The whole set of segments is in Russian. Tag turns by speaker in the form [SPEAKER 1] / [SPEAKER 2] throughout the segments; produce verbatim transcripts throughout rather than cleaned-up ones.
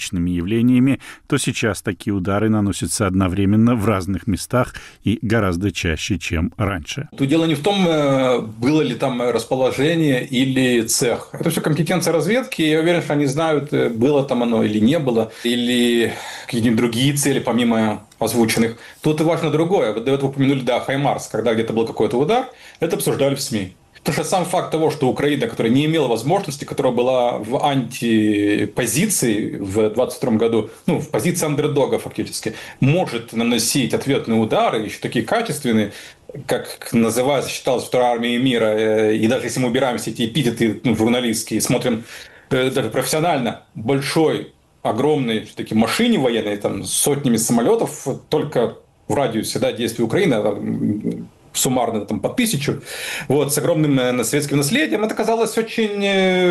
[SPEAKER 1] обычными явлениями, то сейчас такие удары наносятся одновременно в разных местах и гораздо чаще, чем раньше.
[SPEAKER 2] Тут дело не в том, было ли там расположение или цех. Это все компетенция разведки. Я уверен, что они знают, было там оно или не было, или какие-нибудь другие цели, помимо озвученных. Тут важно другое. Вот до этого упомянули, да, Хаймарс, когда где-то был какой-то удар, это обсуждали в СМИ. Потому что сам факт того, что Украина, которая не имела возможности, которая была в антипозиции в двадцать втором году, ну, в позиции андердога фактически, может наносить ответные удары, еще такие качественные, как называется, считалось Второй армией мира, и даже если мы убираем все эти эпитеты, ну, журналистские, смотрим даже профессионально, большой, огромной все-таки машине военной, там, с сотнями самолетов, только в радиусе, да, действия Украины, суммарно там, по тысячу, вот, с огромным советским наследием, это казалось очень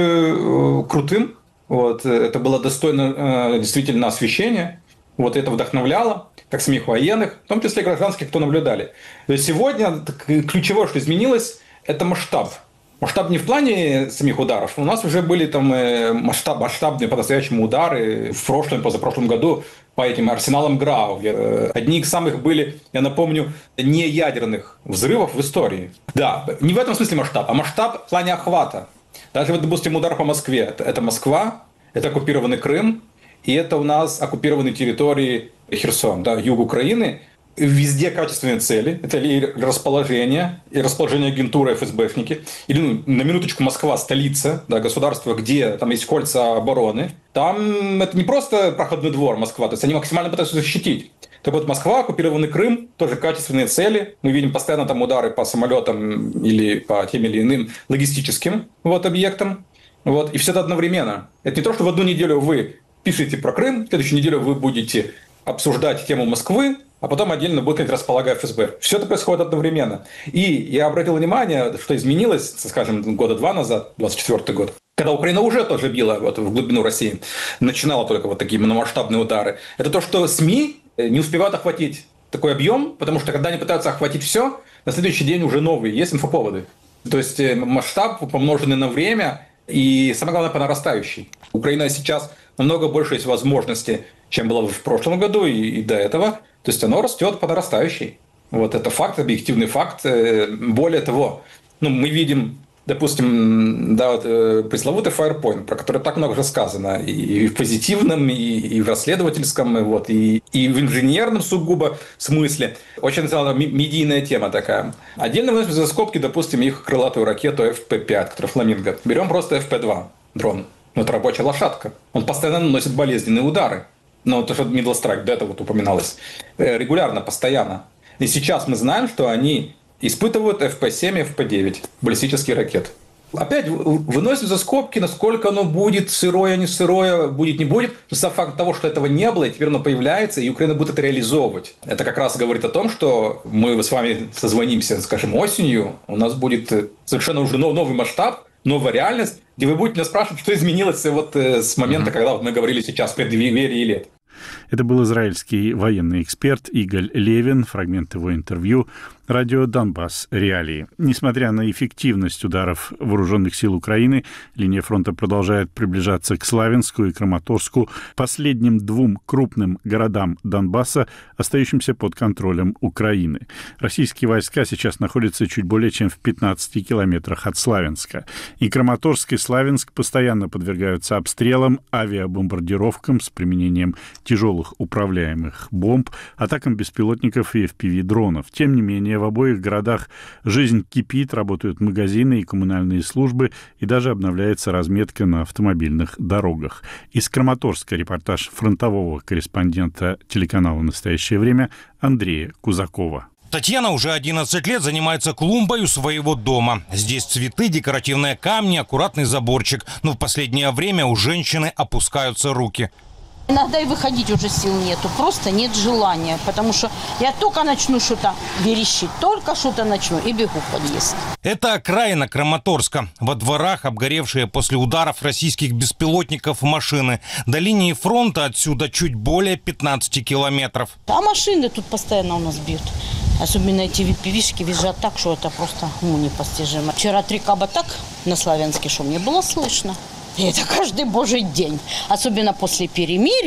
[SPEAKER 2] э, крутым. Вот, это было достойно э, действительно освещения. Вот, это вдохновляло, как самих военных, в том числе и гражданских, кто наблюдали. Сегодня ключевое, что изменилось, это масштаб. Масштаб не в плане самих ударов. У нас уже были там масштаб, масштабные по-настоящему удары в прошлом, позапрошлом году по этим арсеналам ГРАУ. Одни из самых были, я напомню, не ядерных взрывов в истории. Да, не в этом смысле масштаб, а масштаб в плане охвата. Даже, вот, допустим, удар по Москве. Это Москва, это оккупированный Крым, и это у нас оккупированные территории Херсон, да, юг Украины. Везде качественные цели. Это и расположение, и расположение агентуры, ФСБшники. Или, ну, на минуточку, Москва, столица, да, государство, где там есть кольца обороны. Там это не просто проходной двор Москва, то есть они максимально пытаются защитить. Так вот, Москва, оккупированный Крым, тоже качественные цели. Мы видим постоянно там удары по самолетам или по тем или иным логистическим вот, объектам. Вот. И все это одновременно. Это не то, что в одну неделю вы пишете про Крым, в следующую неделю вы будете обсуждать тему Москвы, а потом отдельно будет располагая ФСБ. Все это происходит одновременно. И я обратил внимание, что изменилось, скажем, года два назад, двадцать четвёртый год, когда Украина уже тоже била вот, в глубину России, начинала только вот такие масштабные удары. Это то, что СМИ не успевают охватить такой объем, потому что когда они пытаются охватить все, на следующий день уже новые, есть инфоповоды. То есть масштаб, помноженный на время, и самое главное, по нарастающей. Украина сейчас намного больше есть возможностей, чем было в прошлом году и, и до этого. То есть оно растет по нарастающей. Вот это факт, объективный факт. Более того, ну, мы видим, допустим, да, вот, пресловутый Firepoint, про который так много уже сказано, и в позитивном, и, и в расследовательском, и, вот, и, и в инженерном сугубо смысле. Очень медийная тема такая. Отдельно выносим за скобки, допустим, их крылатую ракету эф пи пять, которая «Фламинго». Берем просто эф пи два дрон. Ну, это рабочая лошадка. Он постоянно наносит болезненные удары. Ну, то, что Middle Strike, до этого вот упоминалось. Регулярно, постоянно. И сейчас мы знаем, что они испытывают эф пи семь и эф пи девять, баллистические ракеты. Опять выносим за скобки, насколько оно будет сырое, не сырое, будет, не будет. Сам факт того, что этого не было, и теперь оно появляется, и Украина будет это реализовывать. Это как раз говорит о том, что мы с вами созвонимся, скажем, осенью, у нас будет совершенно уже новый масштаб, новая реальность, где вы будете меня спрашивать, что изменилось вот с момента, mm-hmm. когда вот мы говорили сейчас в преддверии лет.
[SPEAKER 1] Это был израильский военный эксперт Игаль Левин, фрагмент его интервью радио «Донбасс. Реалии». Несмотря на эффективность ударов вооруженных сил Украины, линия фронта продолжает приближаться к Славянску и Краматорску, последним двум крупным городам Донбасса, остающимся под контролем Украины. Российские войска сейчас находятся чуть более чем в пятнадцати километрах от Славянска. И Краматорск, и Славянск постоянно подвергаются обстрелам, авиабомбардировкам с применением тяжелых управляемых бомб, атакам беспилотников и эф пи ви-дронов. Тем не менее, в обоих городах жизнь кипит, работают магазины и коммунальные службы, и даже обновляется разметка на автомобильных дорогах. Из Краматорска репортаж фронтового корреспондента телеканала «Настоящее время» Андрея Кузакова.
[SPEAKER 3] Татьяна уже одиннадцать лет занимается клумбой у своего дома. Здесь цветы, декоративные камни, аккуратный заборчик. Но в последнее время у женщины опускаются руки.
[SPEAKER 4] Иногда и выходить уже сил нету, просто нет желания, потому что я только начну что-то верещить, только что-то начну и бегу в подъезд.
[SPEAKER 3] Это окраина Краматорска. Во дворах обгоревшие после ударов российских беспилотников машины. До линии фронта отсюда чуть более пятнадцати километров.
[SPEAKER 4] А машины тут постоянно у нас бьют. Особенно эти випивишки визжат так, что это просто ну, непостижимо. Вчера три каба так на Славянске, что мне было слышно. И это каждый божий день. Особенно после перемирия.